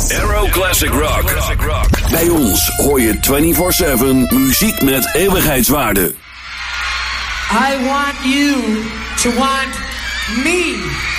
Aero Classic Rock. Bij ons hoor je 24/7 muziek met eeuwigheidswaarde. I want you to want me.